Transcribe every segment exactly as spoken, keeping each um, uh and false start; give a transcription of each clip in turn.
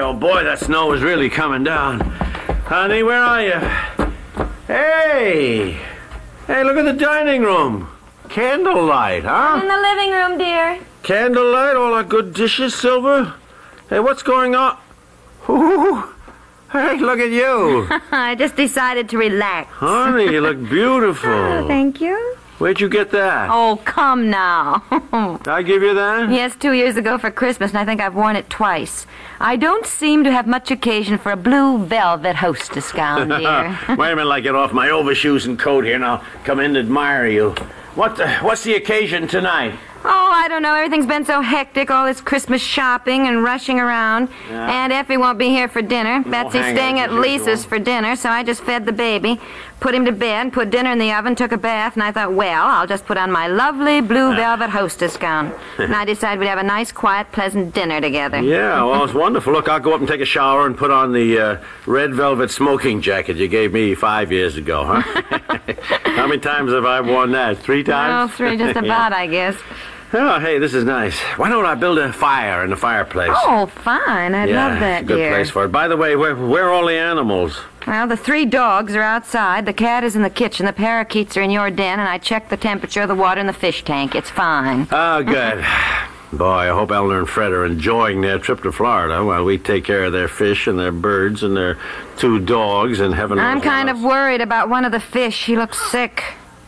oh boy, that snow is really coming down. Honey, where are you? Hey! Hey, look at the dining room. Candlelight, huh? In the living room, dear. Candlelight, all our good dishes, Silver. Hey, what's going on? Ooh, hey, look at you. I just decided to relax. Honey, you look beautiful. Oh, thank you. Where'd you get that? Oh, come now. Did I give you that? Yes, two years ago for Christmas, and I think I've worn it twice. I don't seem to have much occasion for a blue velvet hostess gown, dear. Wait a minute, I get off my overshoes and coat here, and I'll come in to admire you. What the, what's the occasion tonight? Oh, I don't know. Everything's been so hectic, all this Christmas shopping and rushing around. Yeah. Aunt Effie won't be here for dinner. No Betsy's hang staying out at as Lisa's usual. for dinner, so I just fed the baby, put him to bed, put dinner in the oven, took a bath, and I thought, well, I'll just put on my lovely blue velvet hostess gown. And I decided we'd have a nice, quiet, pleasant dinner together. Yeah, well, it's wonderful. Look, I'll go up and take a shower and put on the uh, red velvet smoking jacket you gave me five years ago, huh? How many times have I worn that? Three times? Well, three, just about, I guess. Oh, hey, this is nice. Why don't I build a fire in the fireplace? Oh, fine. I'd yeah, love that, it's a good dear. place for it. By the way, where, where are all the animals? Well, the three dogs are outside, the cat is in the kitchen, the parakeets are in your den, and I checked the temperature of the water in the fish tank. It's fine. Oh, good. Boy, I hope Eleanor and Fred are enjoying their trip to Florida while we take care of their fish and their birds and their two dogs and heaven knows I'm what kind else. of worried about one of the fish. He looks sick.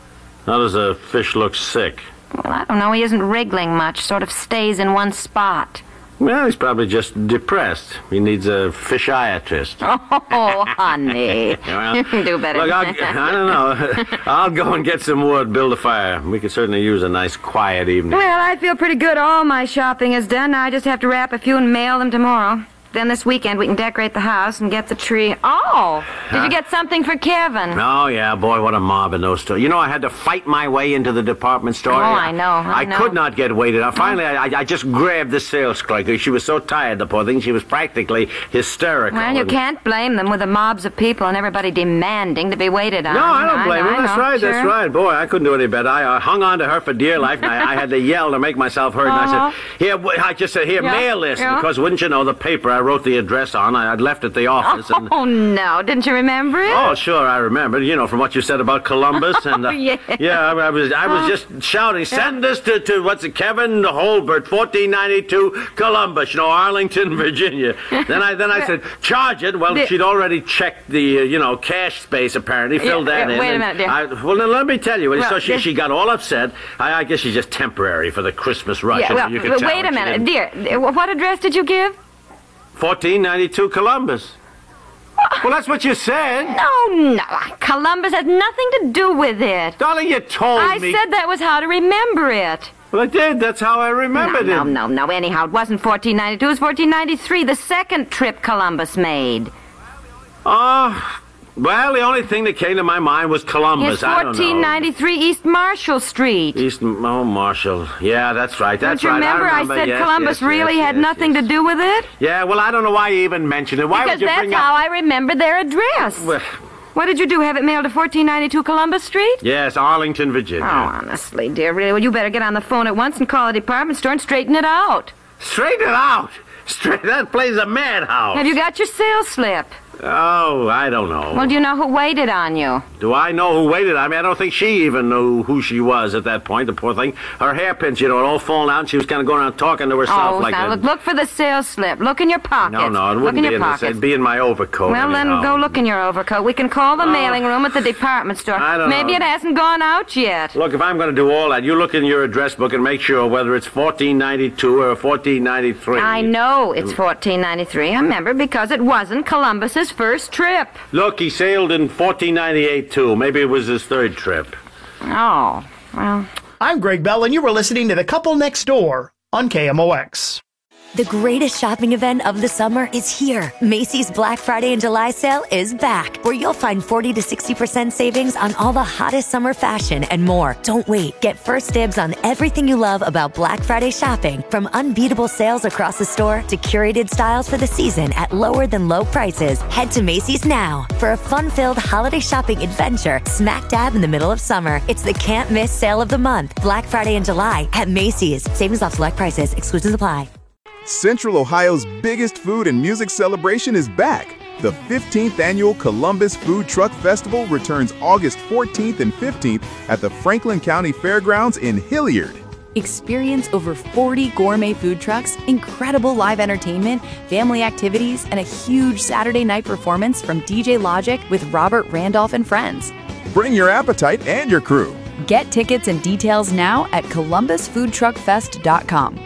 How does a fish look sick? Well, I don't know. He isn't wriggling much, sort of stays in one spot. Well, he's probably just depressed. He needs a fishiatrist. Oh, honey. Well, You can do better Look, than I'll, that. I don't know. I'll go and get some wood, build a fire. We could certainly use a nice, quiet evening. Well, I feel pretty good. All my shopping is done. Now I just have to wrap a few and mail them tomorrow. Then this weekend we can decorate the house and get the tree. Oh, did you get something for Kevin? Oh, yeah, boy, what a mob in those stores. You know, I had to fight my way into the department store. Oh, I know, I I know. could not get weighted out. Finally, I, I just grabbed the sales clerk. She was so tired, the poor thing. She was practically hysterical. Well, you And- can't blame them with the mobs of people and everybody demanding to be waited on. No, I don't blame know, her. I That's know, right, sure. that's right. Boy, I couldn't do any better. I uh, hung on to her for dear life, and I, I had to yell to make myself heard. And I Uh-huh. said, here, w- I just said, here, Yeah, mail this. yeah. Because, wouldn't you know, the paper I wrote the address on, I, I'd left at the office. And, Oh, no. Didn't you remember it? oh, sure, I remember. You know, from what you said about Columbus. And, uh, Oh, yeah. Yeah, I, I was I was just shouting, send this to, to, what's it, Kevin Holbert, fourteen ninety-two Columbus, you know, Arlington, Virginia. Then I then I said, charge it. Well, The- she'd already checked the, uh, you know, cash space, apparently, filled Yeah, that yeah, in. wait a and minute, dear. I, well, then let me tell you. Well, so she, dear- she got all upset. I, I guess she's just temporary for the Christmas rush. Yeah, you know, well, you could well, tell wait a her. She minute. didn't- Dear, what address did you give? fourteen ninety-two Columbus. Well, that's what you said. No, no. Columbus has nothing to do with it. Darling, you told I me. said that was how to remember it. Well, I did. That's how I No, remembered no, it. no, no. Anyhow, it wasn't fourteen ninety-two. It was fourteen ninety-three, the second trip Columbus made. Oh, well, the only thing that came to my mind was Columbus. It's I don't know. fourteen ninety-three East Marshall Street. East, oh, Marshall. Yeah, that's right. That's Don't you right. remember I, remember. said Yes, Columbus yes, really yes, had yes, nothing yes. to do with it? Yeah, well, I don't know why you even mentioned it. Why Because would you that's bring how up? I remember their address. Well, What did you do? Have it mailed to fourteen ninety-two Columbus Street? yes, Arlington, Oh, Virginia. honestly, dear, really. Well, you better get on the phone at once and call a department store and straighten it out. Straighten it out. Straight. That place is a madhouse. Have you got your sales slip? Oh, I don't know. Well, do you know who waited on you? Do I know who waited? I mean, I don't think she even knew who she was at that point, the poor thing. Her hairpins, you know, all fallen out, and she was kind of going around talking to herself Oh, like now a... look, look for the sales slip. Look in your pockets. No, no, it look wouldn't in be your in this. pockets. It'd be in my overcoat. Well, then anyhow. go look in your overcoat. We can call the mailing room at the department store. I don't Maybe know. it hasn't gone out yet. Look, if I'm going to do all that, you look in your address book and make sure whether it's fourteen ninety-two or fourteen ninety-three. I know it's fourteen ninety-three. I remember because it wasn't Columbus's first trip. Look, he sailed in fourteen ninety-eight, too. Maybe it was his third trip. Oh, well. I'm Greg Bell, and you were listening to The Couple Next Door on K M O X. The greatest shopping event of the summer is here. Macy's Black Friday and July sale is back, where you'll find forty to sixty percent savings on all the hottest summer fashion and more. Don't wait. Get first dibs on everything you love about Black Friday shopping, from unbeatable sales across the store to curated styles for the season at lower than low prices. Head to Macy's now for a fun-filled holiday shopping adventure smack dab in the middle of summer. It's the can't miss sale of the month, Black Friday and July at Macy's. Savings off select prices. Exclusions apply. Central Ohio's biggest food and music celebration is back. The fifteenth Annual Columbus Food Truck Festival returns August fourteenth and fifteenth at the Franklin County Fairgrounds in Hilliard. Experience over forty gourmet food trucks, incredible live entertainment, family activities, and a huge Saturday night performance from D J Logic with Robert Randolph and friends. Bring your appetite and your crew. Get tickets and details now at columbus food truck fest dot com.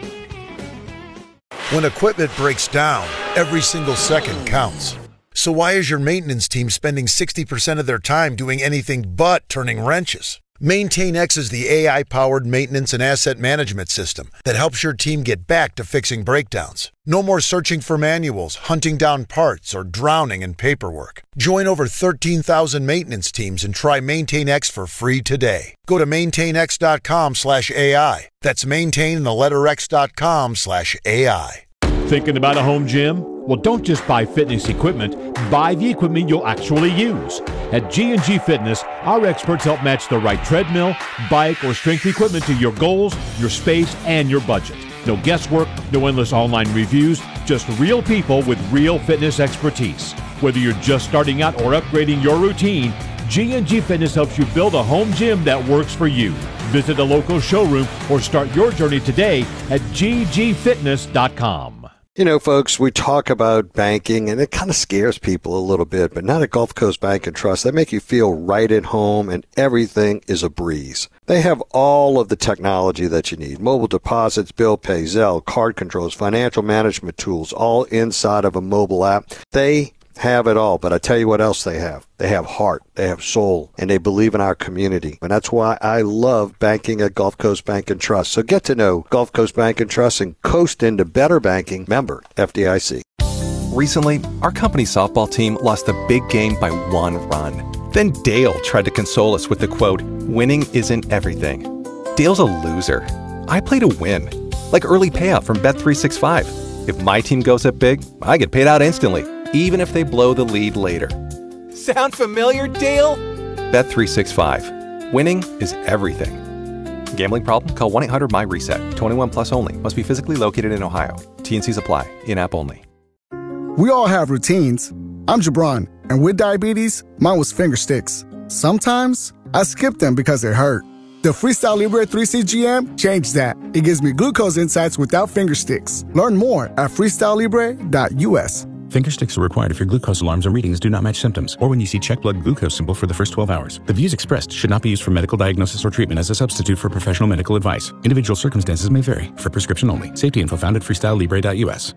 When equipment breaks down, every single second counts. So why is your maintenance team spending sixty percent of their time doing anything but turning wrenches? MaintainX is the A I-powered maintenance and asset management system that helps your team get back to fixing breakdowns. No more searching for manuals, hunting down parts, or drowning in paperwork. Join over thirteen thousand maintenance teams and try MaintainX for free today. Go to maintainx.com slash AI. That's maintain the letter x.com slash AI. Thinking about a home gym? Well, don't just buy fitness equipment. Buy the equipment you'll actually use. At G and G Fitness, our experts help match the right treadmill, bike, or strength equipment to your goals, your space, and your budget. No guesswork, no endless online reviews, just real people with real fitness expertise. Whether you're just starting out or upgrading your routine, G and G Fitness helps you build a home gym that works for you. Visit a local showroom or start your journey today at g g fitness dot com. You know, folks, we talk about banking, and it kind of scares people a little bit, but not at Gulf Coast Bank and Trust. They make you feel right at home, and everything is a breeze. They have all of the technology that you need. Mobile deposits, bill pay, Zelle, card controls, financial management tools, all inside of a mobile app. They have it all, but I tell you what else they have. They have heart, they have soul, and they believe in our community. And that's why I love banking at Gulf Coast Bank and Trust. So get to know Gulf Coast Bank and Trust and coast into better banking. Member F D I C. Recently, our company softball team lost a big game by one run. Then Dale tried to console us with the quote, "Winning isn't everything." Dale's a loser. I play to win. Like early payout from Bet three sixty-five. If my team goes up big, I get paid out instantly, even if they blow the lead later. Sound familiar, Dale? Bet three sixty-five. Winning is everything. Gambling problem? Call one eight hundred M Y reset. twenty-one plus only. Must be physically located in Ohio. T and Cs apply. In-app only. We all have routines. I'm Jabron, and with diabetes, mine was finger sticks. Sometimes, I skip them because it hurt. The Freestyle Libre three C G M changed that. It gives me glucose insights without finger sticks. Learn more at freestyle libre dot U S. Finger sticks are required if your glucose alarms or readings do not match symptoms, or when you see check blood glucose symbol for the first twelve hours. The views expressed should not be used for medical diagnosis or treatment as a substitute for professional medical advice. Individual circumstances may vary. For prescription only. Safety info found at freestyle libre dot U S.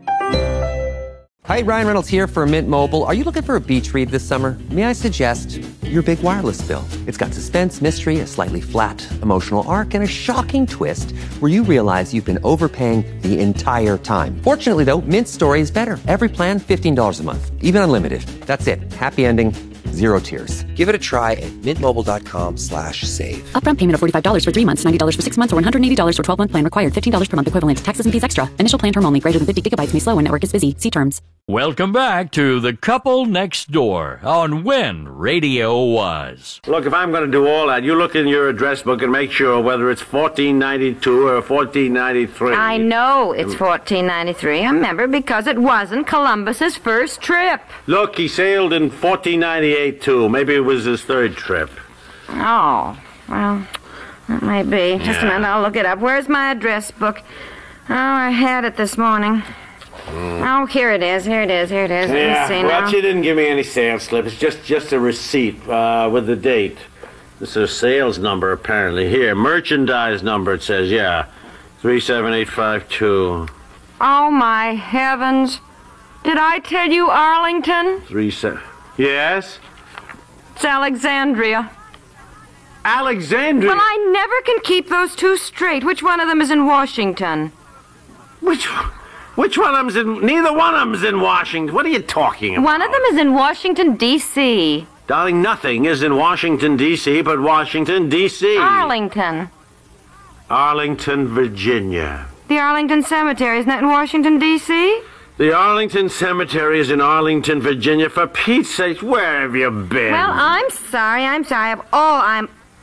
Hi, Ryan Reynolds here for Mint Mobile. Are you looking for a beach read this summer? May I suggest your big wireless bill? It's got suspense, mystery, a slightly flat emotional arc, and a shocking twist where you realize you've been overpaying the entire time. Fortunately, though, Mint's story is better. Every plan, fifteen dollars a month. Even unlimited. That's it. Happy ending. Zero tears. Give it a try at mintmobile.com slash save. Upfront payment of forty-five dollars for three months, ninety dollars for six months, or one hundred eighty dollars for twelve-month plan required. fifteen dollars per month equivalent. Taxes and fees extra. Initial plan term only. Greater than fifty gigabytes may slow when network is busy. See terms. Welcome back to The Couple Next Door on When Radio Was. Look, if I'm going to do all that, you look in your address book and make sure whether it's fourteen ninety-two or fourteen ninety-three. I know it's fourteen ninety-three. I remember because it wasn't Columbus's first trip. Look, he sailed in fourteen ninety-eight, too. Maybe it was his third trip. Oh, well, that may be. Just a Yeah. minute, I'll look it up. Where's my address book? Oh, I had it this morning. Mm. Oh, here it is, here it is, here it is. Let Yeah, me see well, now. she didn't give me any sales slip. It's just, just a receipt uh, with the date. This is a sales number, apparently. Here, merchandise number, it says, yeah. three seven eight five two. Oh, my heavens. Did I tell you Arlington? Three seven. Yes? It's Alexandria. Alexandria? Well, I never can keep those two straight. Which one of them is in Washington? Which Which one of them's in... Neither one of them's in Washington. What are you talking about? One of them is in Washington, D C Darling, nothing is in Washington, D C but Washington, D C Arlington. Arlington, Virginia. The Arlington Cemetery, isn't that in Washington, D C? The Arlington Cemetery is in Arlington, Virginia. For Pete's sake, where have you been? Well, I'm sorry, I'm sorry. I've, oh, I'm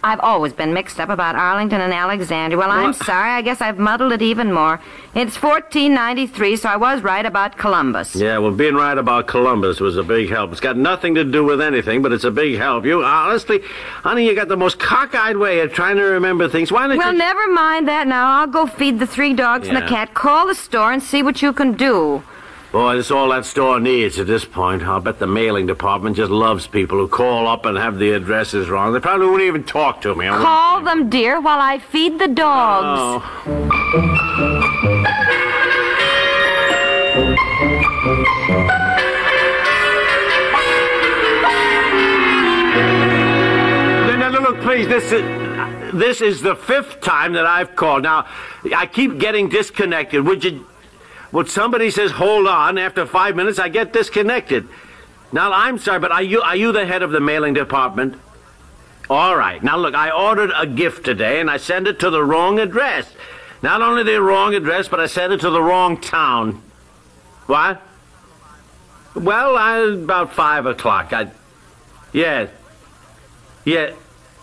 I've always been mixed up about Arlington and Alexandria. Well, I'm What? sorry. I guess I've muddled it even more. It's fourteen ninety-three, so I was right about Columbus. Yeah, well, being right about Columbus was a big help. It's got nothing to do with anything, but it's a big help. You, honestly, honey, you got the most cockeyed way of trying to remember things. Why don't Well, you... never mind that now. I'll go feed the three dogs and Yeah. the cat. Call the store and see what you can do. Boy, that's all that store needs at this point. I'll bet the mailing department just loves people who call up and have the addresses wrong. They probably won't even talk to me. I wouldn't- Call them, dear, while I feed the dogs. Now, now, look, please, this is, this is the fifth time that I've called. Now, I keep getting disconnected. Would you... Would somebody says, hold on, after five minutes, I get disconnected. Now, I'm sorry, but are you, are you the head of the mailing department? All right. Now, look, I ordered a gift today, and I sent it to the wrong address. Not only the wrong address, but I sent it to the wrong town. What? Well, I, about five o'clock. I, yeah. Yeah.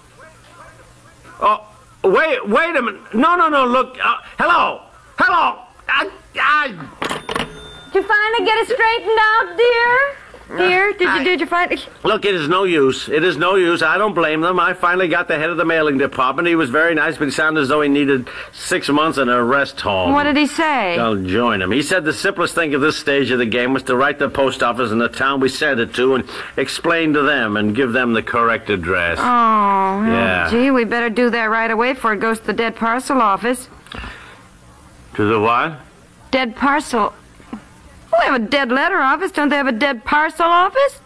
Oh, wait, wait a minute. No, no, no, look. Uh, hello. Hello. I, I... Did you finally get it straightened out, dear? Dear, did you, did you finally... Look, it is no use. It is no use. I don't blame them. I finally got the head of the mailing department. He was very nice, but he sounded as though he needed six months in a rest home. What did he say? I'll join him. He said the simplest thing at this stage of the game was to write the post office in the town we sent it to and explain to them and give them the correct address. Oh, well, Yeah. gee, we better do that right away before it goes to the dead parcel office. To the what? Dead parcel... Well, they have a dead letter office. Don't they have a dead parcel office?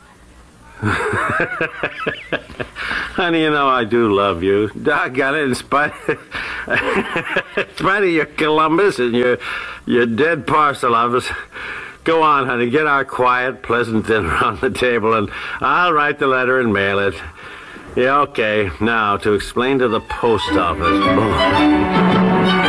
Honey, you know I do love you. Doggone it, in spite, in spite of your Columbus and your, your dead parcel office. Go on, honey, get our quiet, pleasant dinner on the table, and I'll write the letter and mail it. Yeah, okay. Now, to explain to the post office...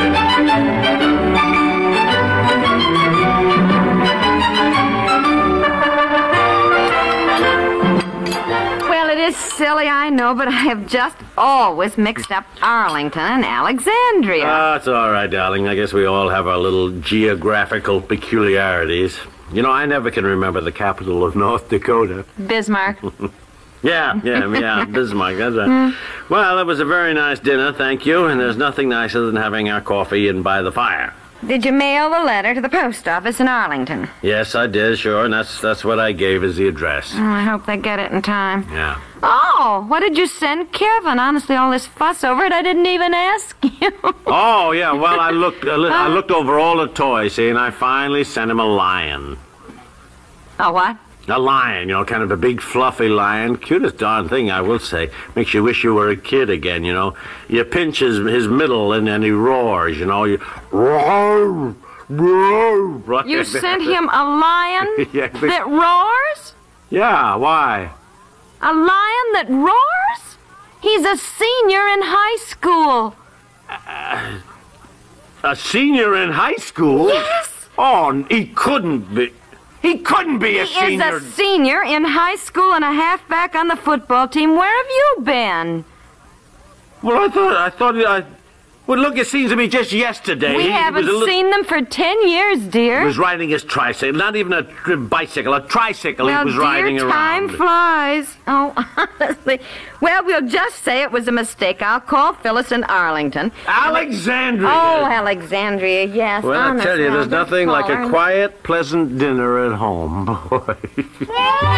Well, it is silly, I know, but I have just always mixed up Arlington and Alexandria. That's all right, darling. I guess we all have our little geographical peculiarities. You know, I never can remember the capital of North Dakota. Bismarck. Yeah, yeah, yeah, Bismarck, that's right. Well, it was a very nice dinner, thank you, and there's nothing nicer than having our coffee in by the fire. Did you mail the letter to the post office in Arlington? Yes, I did, sure, and that's that's what I gave as the address. Oh, I hope they get it in time. Yeah. Oh, what did you send Kevin? Honestly, all this fuss over it, I didn't even ask you. Oh, yeah, well, I looked I, li- I looked over all the toys, see, and I finally sent him a lion. Oh, what? A lion, you know, kind of a big fluffy lion. Cutest darn thing, I will say. Makes you wish you were a kid again, you know. You pinch his, his middle and then he roars, you know. You roar, roar. Right You there. sent him a lion Yeah, but- that roars? Yeah, why? A lion that roars? He's a senior in high school. A senior in high school? Yes. Oh, he couldn't be. He couldn't be a He senior. is a senior in high school and a halfback on the football team. Where have you been? Well, I thought, I thought, I... Well, look, it seems to me just yesterday. We he haven't was a little, seen them for ten years, dear. He was riding his tricycle. Not even a tri- bicycle, a tricycle well, he was dear, riding time around. flies. Oh, honestly. Well, we'll just say it was a mistake. I'll call Phyllis in Arlington. Alexandria! Oh, Alexandria, yes. Well, I honest tell you, now, there's just nothing call like her. a quiet, pleasant dinner at home, boy.